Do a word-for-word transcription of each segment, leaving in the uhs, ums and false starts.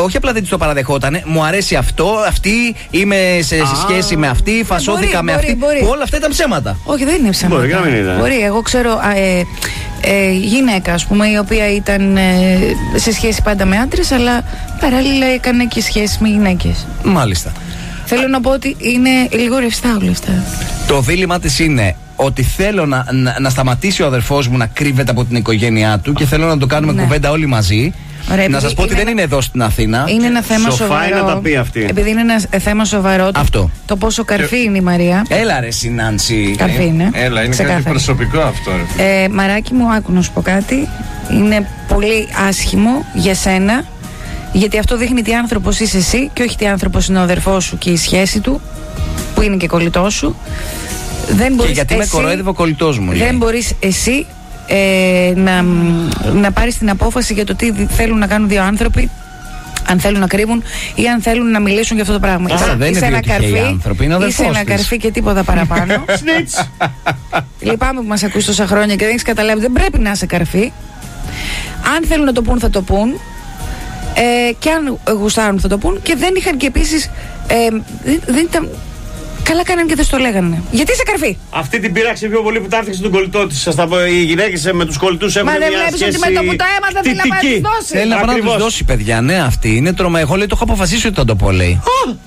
όχι απλά δεν τη το παραδεχόταν, μου αρέσει αυτό, αυτή, είμαι σε, σε σχέση με αυτή, φασώθηκα με αυτή. Μπορεί. Που όλα αυτά ήταν ψέματα. Όχι, δεν είναι ψέματα. Μπορεί, να μην είναι. Μπορεί, εγώ ξέρω α, ε, ε, γυναίκα, ας πούμε, η οποία ήταν ε, σε σχέση πάντα με άντρες, αλλά παράλληλα έκανε και σχέση με γυναίκες. Μάλιστα. Θέλω να πω ότι είναι λίγο ρευστά όλα αυτά. Το δίλημά της είναι ότι θέλω να, να, να σταματήσει ο αδερφός μου να κρύβεται από την οικογένειά του και θέλω να το κάνουμε ναι. κουβέντα όλοι μαζί. Ωραία, να σας πω ότι δεν είναι εδώ στην Αθήνα. Είναι ένα θέμα Σοφά σοβαρό. Είναι να τα πει αυτή. Επειδή είναι ένα θέμα σοβαρό. Αυτό. Το πόσο καρφή είναι η Μαρία. Έλα ρε Συνάνση. Καρφή είναι. Έλα, είναι ξεκάθαρη. Κάτι προσωπικό αυτό. Ρε. Ε, Μαράκι μου, άκου να σου πω κάτι. Είναι πολύ άσχημο για σένα. Γιατί αυτό δείχνει τι άνθρωπος είσαι εσύ και όχι τι άνθρωπος είναι ο αδερφός σου και η σχέση του, που είναι και κολλητός σου. Δεν και γιατί εσύ, με κοροϊδεύει ο κολλητός μου. Δεν λέει. μπορείς εσύ ε, να, να πάρεις την απόφαση για το τι θέλουν να κάνουν δύο άνθρωποι, αν θέλουν να κρύβουν ή αν θέλουν να μιλήσουν για αυτό το πράγμα. Άρα δεν είσαι είναι ένα καρφί, άνθρωποι, είναι είσαι ένα της. καρφί και τίποτα παραπάνω. Λυπάμαι που μας ακούς τόσα χρόνια και δεν έχεις καταλάβει. Δεν πρέπει να είσαι καρφί. Αν θέλουν να το πούν, θα το πούν. Ε, και αν γουστάρουν θα το πούν. Και δεν είχαν και επίσης ε, δεν, δεν ήταν. Καλά κάνανε και δεν στο λέγανε. Γιατί είσαι καρφί. Αυτή την πείραξε πιο πολύ που τα έφτιαξε τον κολλητό της. Οι γυναίκες με τους κολλητούς έχουν μια σχέση. Μα δεν βλέπεις ότι με το που το έμαθα θέλει να πάει να δώσει. Θέλει να πάει να τους δώσει, παιδιά. Ναι, αυτή είναι τρομα. Εγώ λέει το έχω αποφασίσει ότι θα το πω, λέει.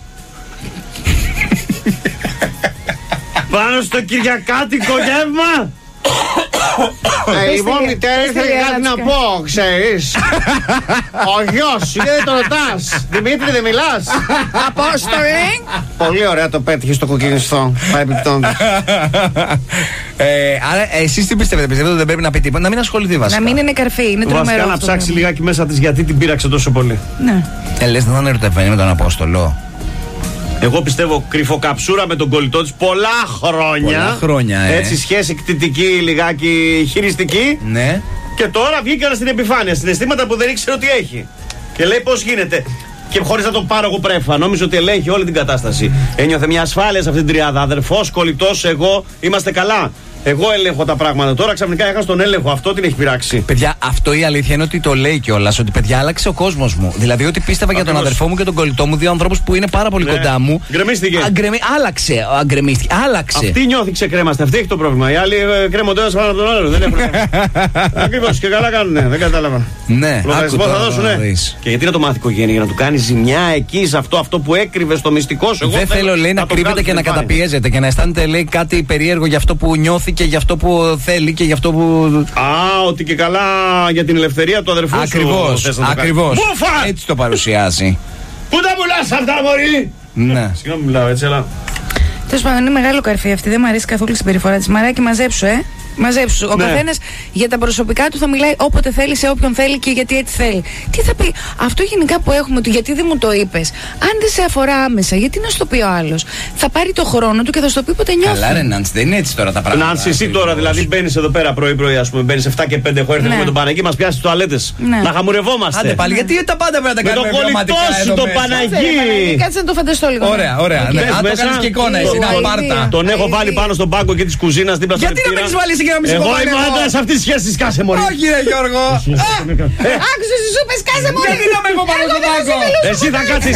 Πάνω στο κυριακάτικο γεύμα. Ε, λοιπόν, μητέρα, ήθελε κάτι να πω, ξέρεις. Ο γιος, γιατί δεν το ρωτάς. Δημήτρη, δεν μιλάς. Απόστολη. Πολύ ωραία το πέτυχε στο κοκκινιστό. Παρεπιπτόντως. Άρα, εσείς τι πιστεύετε, πιστεύετε ότι δεν πρέπει να πει τίποτα, να μην ασχοληθεί βασικά. Να μην είναι καρφί, είναι τρομερό. Βασικά να ψάξει λιγάκι μέσα της γιατί την πείραξε τόσο πολύ. Ναι. Ε, λες, δεν θα είναι ερωτευμένη με τον Απόστολο. Εγώ πιστεύω κρυφοκαψούρα με τον κολλητό της πολλά χρόνια. Πολλά χρόνια, ε. Έτσι, σχέση κτητική, λιγάκι χειριστική. Ναι. Και τώρα βγήκανε στην επιφάνεια, συναισθήματα που δεν ήξερε ότι έχει. Και λέει πώς γίνεται. Και χωρίς να το πάρω εγώ πρέφα, νόμιζε ότι ελέγχει όλη την κατάσταση. Ένιωθε μια ασφάλεια σε αυτήν την τριάδα. Αδερφός, κολλητός, εγώ, είμαστε καλά. Εγώ ελέγχω τα πράγματα. Τώρα ξαφνικά έχασα τον έλεγχο. Αυτό την έχει πειράξει. Παιδιά, αυτό η αλήθεια είναι ότι το λέει κιόλας. Ότι παιδιά άλλαξε ο κόσμος μου. Δηλαδή ότι πίστευα για τον αδερφό μου και τον κολλητό μου, δύο ανθρώπους που είναι πάρα πολύ ναι. κοντά μου. Γκρεμίστηκε. Αγκρεμι... Άλλαξε. Αγκρεμίστηκε. Άλλαξε. Αυτή νιώθει ξεκρέμαστε. Αυτή έχει το πρόβλημα. Οι άλλοι ε, κρέμονται ένα πάνω από τον άλλο. Δεν έχουν. Ακριβώς και καλά κάνουνε. Δεν κατάλαβα. Ναι, λογαριασμό θα δώσουνε. Και γιατί να το μάθει η οικογένεια, για να του κάνει ζημιά εκεί σε αυτό, αυτό που έκρυβε στο μυστικό σου. Δεν θέλω, λέει, να κρύβεται και να καταπιέζεται και να αισθάνεται, λέει, κάτι περίεργο για αυτό που νιώθει και για αυτό που θέλει και για αυτό που. Α, ότι και καλά για την ελευθερία του αδερφού σου. Ακριβώς, ακριβώς. Έτσι το παρουσιάζει. Πού τα πουλάς αυτά, μωρή! Ναι. Συγγνώμη, μιλάω έτσι, αλλά. Τέλος πάντων, είναι μεγάλο καρφί αυτή. Δεν μου αρέσει καθόλου η συμπεριφορά της. Μαράκι, μαζέψου, ε. Μαζέψου. Ο ναι. καθένας για τα προσωπικά του θα μιλάει όποτε θέλει, σε όποιον θέλει και γιατί έτσι θέλει. Τι θα πει, αυτό γενικά που έχουμε, του γιατί δεν μου το είπες. Αν δεν σε αφορά άμεσα, γιατί να σου το πει ο άλλος. Θα πάρει το χρόνο του και θα σου το πει όποτε νιώθει. Καλά, ρε Νάντσι, δεν είναι έτσι τώρα τα πράγματα. Νάντσι, εσύ τώρα δηλαδή μπαίνεις εδώ πέρα πρωί-πρωί, α πούμε, μπαίνεις εφτά και πέντε. Έχω έρθει ναι. με τον Παναγί, μας πιάσει τουαλέτες. Ναι. Να χαμουρευόμαστε. Άντε πάλι, γιατί τα πάντα πρέπει να τα κάνουμε πραγματικά. Με τον κολλητό σου, το Παναγί. Κάτσε να το φανταστώ λίγο. Ωραία, ωραία. Αν το κάνεις και εικόνα, εσύ να πάρτα. Τον έχω βάλει πάνω στον πάγκο και τη κουζίνα δίπλα στο γιατί να μην βάλει και να μην σε άντρας αυτής της σχέσης, κάσε μωρή. Όχι ρε Γιώργο. Άκουσες τις σούπες, κάσε μωρή. Γιατί να με έχω πάνω στον πάγκο. Εσύ θα κάτσεις.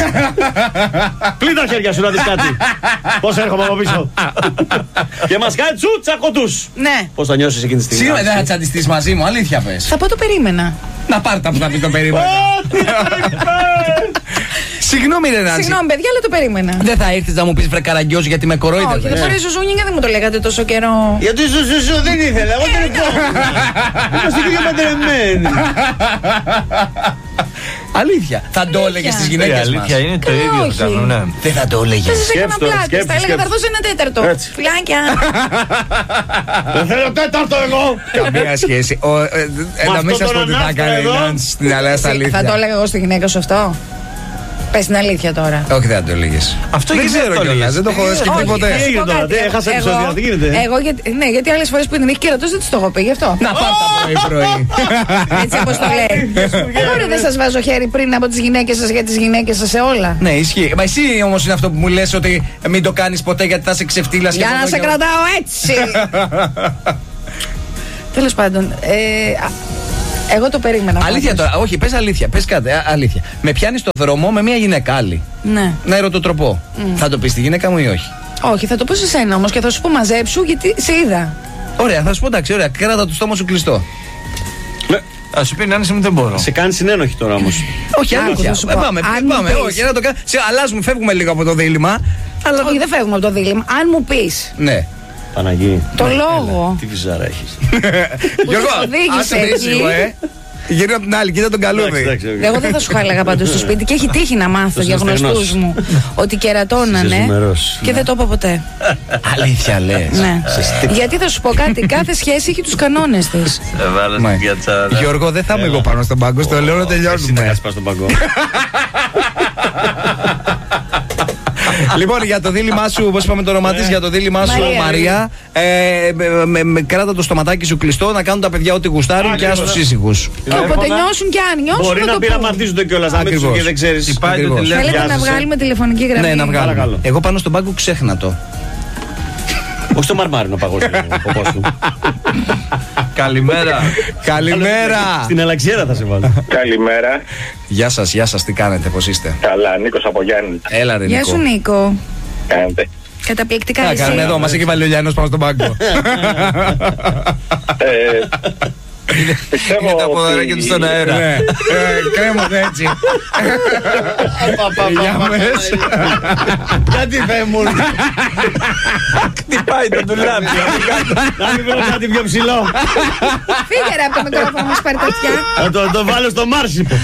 Πλύνει τα χέρια σου να δεις κάτι. Πώς έρχομαι από πίσω. Και μας κάνει τσούτσα κοντούς. Ναι. Πώς θα νιώσεις εκείνη τη στιγμή. Σήμερα δεν θα τσαντιστείς μαζί μου, αλήθεια πες. Θα πω το περίμενα. Να πάρτα που θα πει το περίμενα. Συγγνώμη, ρε Νάντσι. Συγγνώμη, παιδιά, αλλά το περίμενα. Δεν θα έρθεις να μου πεις βρε καραγκιόζη γιατί με κορόιδευες. Όχι, δεν μπορεί η Ζουζούνια, δεν μου το λέγατε τόσο καιρό. Γιατί σου σου σου δεν ήθελα, εγώ δεν ήθελα. Είμαστε και παντρεμένοι. Αλήθεια. Θα το έλεγες στις γυναίκες μας. Αλήθεια είναι το ίδιο θα κάνουν, ναι. Δεν θα το έλεγες. Θα σας έκανα πλάτες, θα έλεγα θα έρθω σε ένα τέταρτο. Φιλάκια. Δεν θέλω τέταρτο εγώ. Καμία σχέση. Να μην σας πω τι θα κάνει η Νάντσι στην αλήθεια. Θα το έλεγα εγώ στη γυναίκα σου αυτό. Πες την αλήθεια τώρα. Όχι, δεν θα το έλεγες. Αυτό δεν ξέρω κιόλας, δεν το έχω σκεφτεί ποτέ. Τι έγινε τώρα, δεν έχασα επεισόδια, τι γίνεται. Εγώ, ναι, γιατί άλλες φορές που την έχει κερατώσει δεν της το έχω πει, γι' αυτό. Να πάρτα πρωί-πρωί. Έτσι όπως το λέει. Εγώ δεν σας βάζω χέρι πριν από τις γυναίκες σας για τις γυναίκες σας σε όλα. Ναι, ισχύει. Μα εσύ όμως είναι αυτό που μου λες ότι μην το κάνεις ποτέ γιατί θα είσαι ξεφτύλας. Για να σε κρατάω έτσι. Τέλος πάντων, Εγώ το περίμενα. Αλήθεια τώρα, όχι, πες αλήθεια, πες κάτι. Α, αλήθεια. Με πιάνει στο δρόμο με μια γυναίκα άλλη. Ναι. Να ερωτοτροπώ. Mm. Θα το πει στη γυναίκα μου ή όχι? Όχι, θα το πω σε σένα όμως και θα σου πω μαζέψου γιατί σε είδα. Ωραία, θα σου πω εντάξει, ωραία, κράτα το στόμα σου κλειστό. Α σου πει να μου δεν μπορώ. Σε κάνει συνένοχη τώρα όμως. Όχι, αλήθεια. Ε, πάμε, πάμε. Όχι, να το κάνω. Αλλάζουμε, φεύγουμε λίγο από το δίλημμα. Αλλά όχι, δεν φεύγουμε από το δίλημμα. Αν μου πεις. Ναι. Παναγί. Το λόγο. Τι βυζάρα έχεις. Γιώργο, άσε με ήσυχο, ε. Γύρω από την άλλη, κοίτα τον καλούδι. Εγώ δεν θα σου χάλαγα πάντως στο σπίτι και έχει τύχει να μάθω για γνωστούς μου ότι κερατώνανε και δεν το είπα ποτέ. Αλήθεια λες? Ναι. Γιατί θα σου πω κάτι, κάθε σχέση έχει τους κανόνες της. Γιώργο, δεν θα είμαι εγώ πάνω στον πάγκο, στο λέω να τελειώνουμε. Λοιπόν, για το δίλημά σου, όπως είπαμε το όνομα της, για το δίλημά σου, Μαρία, ε, με, με, κράτα το στοματάκι σου κλειστό, να κάνουν τα παιδιά ό,τι γουστάρουν και άστο σύζυγους. Και όποτε νιώσουν και αν νιώσουν. Μπορεί να πειραματίζονται κιόλας, να μην τους και δεν ξέρεις. Θέλετε να βγάλουμε τηλεφωνική γραμμή? Ναι, να βγάλουμε. Εγώ πάνω στον πάγκο ξέχνα το. Όχι στο μαρμάρινο παγώσιο. Καλημέρα. Καλημέρα. Στην Ελαξιέρα θα σε βάλω. Καλημέρα. Γεια σας, γεια σας, τι κάνετε, πώς είστε? Καλά, Νίκος από Γιάννη. Έλα ρε Νίκο. Γεια σου Νίκο. Κάνετε. Καταπληκτικά εσύ. εσύ. Κάνουμε εδώ, μας έχει βάλει ο Γιάννος πάνω στον πάγκο. Πιστεύω είναι τα ποδαράκια του στον αέρα. Κρέμονται έτσι. Για μέσα. Κάτι φέμουν. Χτυπάει το ντουλάπι. Να μην βρω κάτι πιο ψηλό. Φύγε ρε από το μικρόφωνο μας πάρει τα Θα το βάλω στο Μάρσιπο.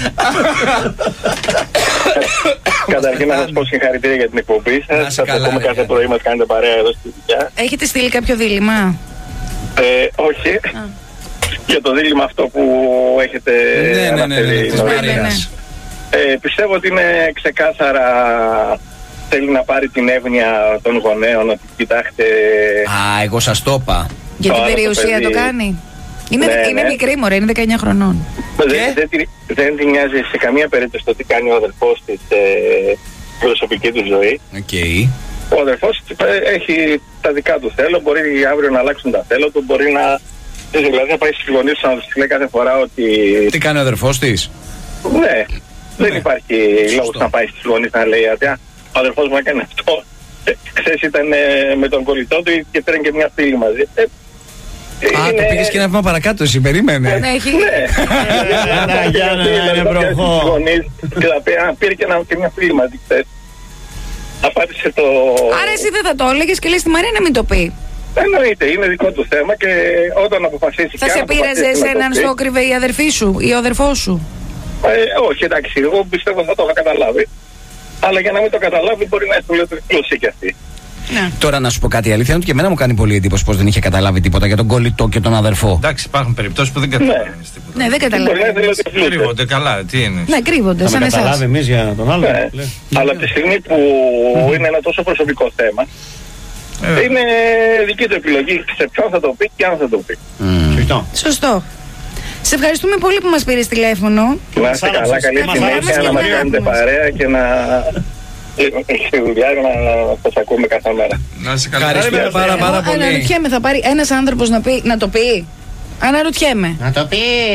Καταρχήν να σας πω συγχαρητήρια για την εκπομπή σας. Σας ακούμε κάθε πρωί, μας κάνετε παρέα εδώ στη δουλειά. Έχετε στείλει κάποιο δίλημμα? Όχι. Για το δίλημμα αυτό που έχετε αναφέρει. Ε, πιστεύω ότι είναι ξεκάθαρα, θέλει να πάρει την εύνοια των γονέων, ότι κοιτάξτε. Α, εγώ σας το είπα. Για την περιουσία το κάνει. Είναι, ναι, είναι ναι. μικρή μωρέ, είναι δεκαεννιά χρονών. Δεν, δεν, δεν την νοιάζει σε καμία περίπτωση το τι κάνει ο αδελφός της ε, προσωπική του ζωή. Okay. Ο αδελφός έχει τα δικά του θέλω, μπορεί αύριο να αλλάξουν τα θέλω του, μπορεί να. Δηλαδή θα πάει στις γονείς του να τους λέει κάθε φορά ότι. Τι κάνει ο αδερφός της? Ναι, ναι. Δεν υπάρχει Σωστό. λόγος να πάει στις γονείς να λέει ότι ο αδερφός μου έκανε αυτό. Χθες ήταν ε, με τον κολλητό του και πήραν και μια φίλη μαζί. Ε, Α, είναι... το πήγες και ένα βήμα παρακάτω, εσύ περίμενε. Ναι, έχει. Για να είναι προχώ. Πήρε και μια φίλη μαζί χθες. Απάντησε το. Άρα εσύ δεν θα το έλεγες και λες στη Μαρία να μην το πει. Εννοείται, είναι δικό του θέμα και όταν αποφασίσει. Θα σε πείραζε εσέναν στο κρυβέ η αδερφή σου ή ο αδερφός σου? Ε, όχι, εντάξει, εγώ πιστεύω θα το είχα καταλάβει. Αλλά για να μην το καταλάβει, μπορεί να έχει πλούσια κι αυτή. Ναι. Τώρα να σου πω κάτι, η αλήθεια είναι ότι και εμένα μου κάνει πολύ εντύπωση πως δεν είχε καταλάβει τίποτα για τον κολλητό και τον αδερφό. Εντάξει, υπάρχουν περιπτώσεις που δεν καταλαβαίνεις ναι. τίποτα. Ναι, δεν καταλαβαίνεις. Κρύβονται καλά, τι είναι. Ναι, κρύβονται, σαν εσάς. Θα καταλάβει εμείς για τον άλλο. Ναι. Αλλά από τη στιγμή που mm-hmm. είναι ένα τόσο προσωπικό θέμα, ε. είναι δική του επιλογή σε ποιον θα το πει και αν θα το πει. Mm. Σωστό. Σε ευχαριστούμε πολύ που μας πήρες τηλέφωνο. Να είστε καλά, καλή συνέχεια, να μας κάνετε παρέα και να έχει τη δουλειά να σας ακούμε κάθε μέρα. Να είστε καλά. Ευχαριστούμε πάρα, πάρα πολύ. Αναρωτιέμαι, θα πάρει ένας άνθρωπος να, πει, να το πει? Αναρωτιέμαι. Να το πει.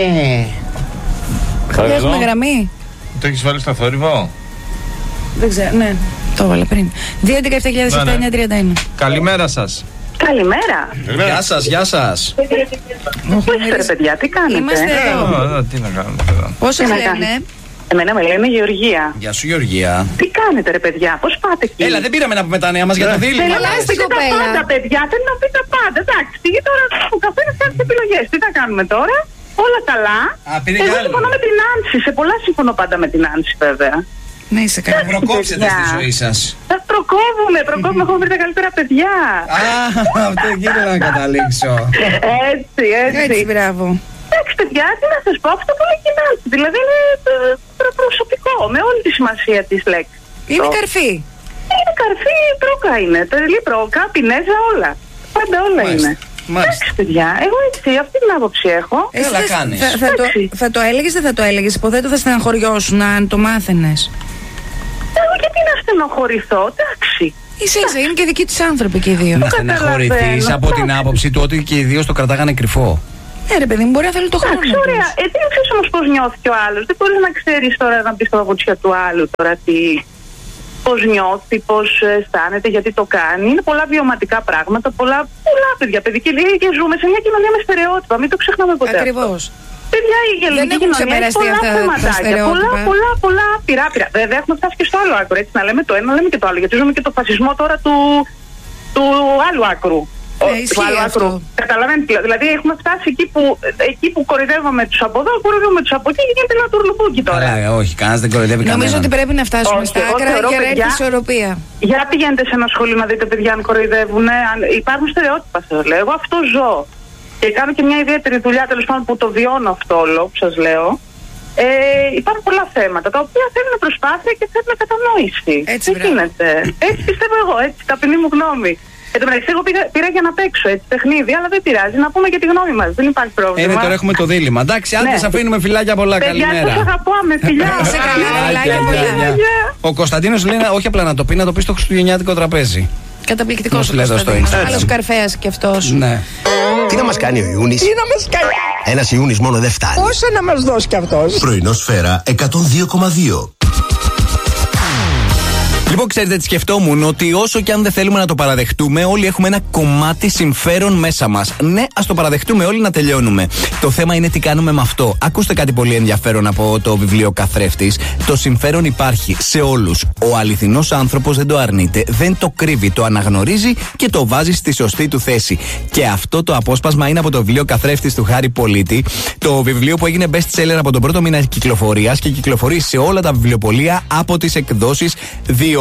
Δεν έχουμε γραμμή. Το έχεις βάλει στο θόρυβο? Δεν ξέρω, ναι. Το έβαλε πριν. δύο έντεκα επτά χιλιάδες επτακόσια τριάντα ένα. Καλημέρα σας. Καλημέρα. Γεια σας, γεια σας. Πού είστε ρε παιδιά, τι κάνετε? Είμαστε εδώ. Τι να κάνουμε τώρα. Πώς σας λένε? Εμένα με λένε Γεωργία. Γεια σου Γεωργία. Τι κάνετε ρε παιδιά, πώς πάτε εκεί? Έλα, δεν πήραμε να πούμε τα νέα μας για το δίλημμα. Θέλω να πείτε τα πάντα παιδιά, θέλω να πείτε τα πάντα. Εντάξει, γιατί τώρα ο καθένας κάνει τις επιλογές. Τι θα κάνουμε τώρα? Όλα καλά. Εγώ συμφωνώ με την Άνση, σε πολλά συμφωνώ πάντα με την Άνση βέβαια. Ναι, είσαι καλά. Προκόψετε στη ζωή σας. Θα προκόβουμε, προκόβουμε, έχω βρει τα καλύτερα παιδιά. Α, αυτό γίνεται να καταλήξω. Έτσι, έτσι. Έτσι, μπράβο. Εντάξει, παιδιά, τι να σας πω, αυτό που λέει και η Άνση. Δηλαδή είναι προσωπικό, με όλη τη σημασία της λέξης. Είναι καρφί. Είναι καρφί, πρόκα είναι. Τρελή πρόκα, πινέζα, όλα. Πάντα όλα είναι. Εντάξει, παιδιά, εγώ έτσι, αυτή την άποψη έχω. Εσύ θα, κάνεις. Θα, θα, το, θα το έλεγες, δεν θα το έλεγες? Υποθέτω θα στεναχωριώσουν αν το μάθαινες. Εγώ γιατί να στενοχωρηθώ, εντάξει. Ίσα ίσα, είναι και δικοί τους άνθρωποι και οι δύο. Να στεναχωρηθείς από την άποψη του ότι και οι δύο το κρατάγανε κρυφό. Ναι, ρε παιδί μου, μπορεί να θέλει το χρόνο. Εντάξει, ωραία. Ε, τι ξέρει όμως πώς νιώθει ο άλλος. Δεν μπορεί να ξέρεις τώρα να μπει στα παπούτσια του άλλου τώρα τι. Πώς νιώθει, πώς αισθάνεται, γιατί το κάνει. Είναι πολλά βιωματικά πράγματα, πολλά, πολλά παιδιά. Παιδική λίγη και ζούμε σε μια κοινωνία με στερεότυπα. Μην το ξεχνάμε ποτέ. Ακριβώς. Παιδιά, η ελληνική κοινωνία έχει πολλά θεματάκια. Πολλά, πολλά, πολλά πειρά, πειρά. Βέβαια, έχουμε φτάσει και στο άλλο άκρο. Έτσι, να λέμε το ένα, να λέμε και το άλλο. Γιατί ζούμε και το φασισμό τώρα του, του άλλου άκρου. Ε, Καταλαβαίνετε, δηλαδή έχουμε φτάσει εκεί που, εκεί που κοροϊδεύουμε τους από εδώ, κοροϊδεύουμε τους από εκεί και γίνεται ένα τουρλουπούκι τώρα. Καλά, όχι, κανένας δεν κοροϊδεύει κανέναν. Νομίζω ότι πρέπει να φτάσουμε όχι, στα άκρα για να έρθει ισορροπία. Για πηγαίνετε σε ένα σχολείο να δείτε παιδιά αν κοροϊδεύουν. Υπάρχουν στερεότυπα, σας λέω. Εγώ αυτό ζω. Και κάνω και μια ιδιαίτερη δουλειά τέλος πάντων που το βιώνω αυτό όλο που σας λέω. Ε, υπάρχουν πολλά θέματα τα οποία θέλουν προσπάθεια και θέλουν κατανόηση. Έτσι, δεν γίνεται. Έτσι πιστεύω εγώ, έτσι, ταπεινή μου γνώμη. Εν τω μεταξύ, εγώ πήγα, πήρα για να παίξω έτσι παιχνίδι, αλλά δεν πειράζει. Να πούμε και τη γνώμη μας. Δεν υπάρχει πρόβλημα. Ε, τώρα έχουμε το δίλημμα. Εντάξει, άντε, ναι. Αφήνουμε φιλάκια πολλά. Παιδιά, καλημέρα. σας αγαπάμε, φιλιά. Σε καλά, φιλάκια πολλά. Ο Κωνσταντίνος λέει όχι απλά να το πει, να το πει στο χριστουγεννιάτικο τραπέζι. Καταπληκτικός ο Κωνσταντίνος. Άλλος καρφέας κι αυτός. Ναι. Τι να μας κάνει ο Ιούνις? Τι να μας κάνει? Ένας Ιούνις μόνο δεν φτάνει. Πόσα να μας δώσει κι αυτός? Πρωινό Σφαίρα εκατόν δύο κόμμα δύο. Λοιπόν, ξέρετε τι σκεφτόμουν, ότι όσο και αν δεν θέλουμε να το παραδεχτούμε, όλοι έχουμε ένα κομμάτι συμφέρον μέσα μας. Ναι, ας το παραδεχτούμε όλοι να τελειώνουμε. Το θέμα είναι τι κάνουμε με αυτό. Ακούστε κάτι πολύ ενδιαφέρον από το βιβλίο Καθρέφτης. Το συμφέρον υπάρχει σε όλους. Ο αληθινός άνθρωπος δεν το αρνείται, δεν το κρύβει, το αναγνωρίζει και το βάζει στη σωστή του θέση. Και αυτό το απόσπασμα είναι από το βιβλίο Καθρέφτης του Χάρη Πολίτη. Το βιβλίο που έγινε best seller από τον πρώτο μήνα κυκλοφορίας και κυκλοφορεί σε όλα τα βιβλιοπωλεία από τις εκδόσεις Διόπτρα.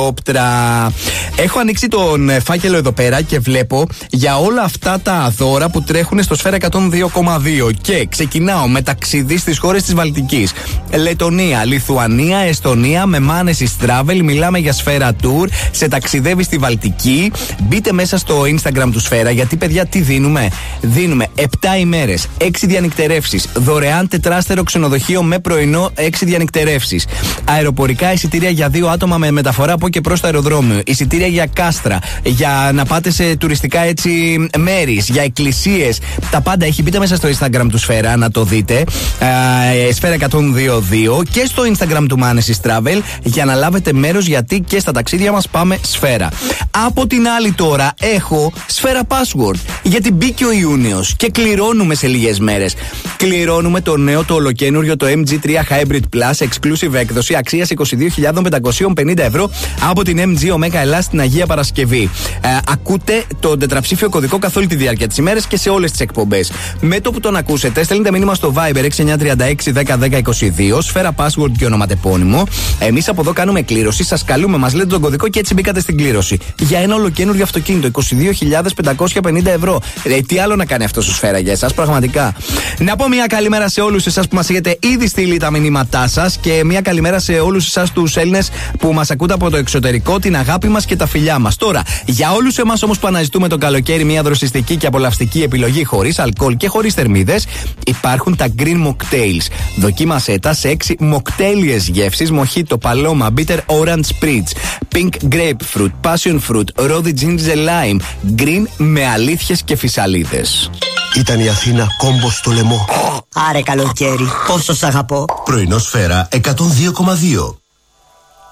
Έχω ανοίξει τον φάκελο εδώ πέρα και βλέπω για όλα αυτά τα δώρα που τρέχουν στο Σφαίρα εκατόν δύο κόμμα δύο. Και ξεκινάω με ταξίδι στις χώρες της Βαλτικής. Λετονία, Λιθουανία, Εστονία, με Μάνεσης Travel. Μιλάμε για Σφαίρα Tour. Σε ταξιδεύει στη Βαλτική. Μπείτε μέσα στο Instagram του Σφαίρα, γιατί παιδιά τι δίνουμε? Δίνουμε επτά ημέρες, έξι διανυκτερεύσεις, δωρεάν τετράστερο ξενοδοχείο με πρωινό, έξι διανυκτερεύσεις, αεροπορικά εισιτήρια για δύο άτομα με μεταφορά από και προς το αεροδρόμιο, εισιτήρια για κάστρα, για να πάτε σε τουριστικά έτσι μέρη, για εκκλησίες. Τα πάντα έχει. Μπείτε μέσα στο Instagram του Σφαίρα να το δείτε. Ε, Σφαίρα εκατόν δύο κόμμα δύο και στο Instagram του Μάνεσης Travel για να λάβετε μέρος, γιατί και στα ταξίδια μας πάμε Σφαίρα. Από την άλλη τώρα έχω Σφαίρα Password, γιατί μπήκε ο Ιούνιος και κληρώνουμε σε λίγες μέρες. Κληρώνουμε το νέο, το ολοκένουργιο, το εμ τζι τρία Hybrid Plus Exclusive έκδοση αξίας είκοσι δύο χιλιάδες πεντακόσια πενήντα ευρώ από την εμ τζι Omega Ελλάς στην Αγία Παρασκευή. Ε, ακούτε τον τετραψήφιο κωδικό καθ' όλη τη διάρκεια της ημέρας και σε όλες τις εκπομπές. Με το που τον ακούσετε, στέλνετε μήνυμα στο Viber έξι εννιά τρία έξι δέκα δέκα είκοσι δύο, Σφαίρα Password και ονοματεπώνυμο. Εμείς από εδώ κάνουμε κλήρωση, σας καλούμε, μας λέτε τον κωδικό και έτσι μπήκατε στην κλήρωση. Για ένα ολοκένουργιο αυτοκίνητο, είκοσι δύο χιλιάδες πεντακόσια πενήντα ευρώ. Ε, τι άλλο να κάνει αυτό στο Σφαίρα για εσάς, πραγματικά. Να πω μια καλημέρα σε όλους εσάς που μας έχετε ήδη στείλει τα μηνύματά σας και μια καλημέρα σε όλους εσάς τους Έλληνες που μας ακούτε από το εξωτερικό, την αγάπη μας και τα φιλιά μας. Τώρα, για όλους εμάς όμως που αναζητούμε το καλοκαίρι μια δροσιστική και απολαυστική επιλογή χωρίς αλκοόλ και χωρίς θερμίδες, υπάρχουν τα Green Mocktails. Δοκίμασέ τα σε έξι μοκτέλιες γεύσεις: Mojito, Paloma, Bitter Orange Spritz, Pink Grapefruit, Passion Fruit, Rosy Ginger Lime. Green με αλήθειες και φυσαλίδες. Ήταν η Αθήνα κόμπο στο λαιμό. Άρε καλοκαίρι, πόσο σ' αγαπώ. Πρωινό Σφαίρα εκατόν δύο κόμμα δύο.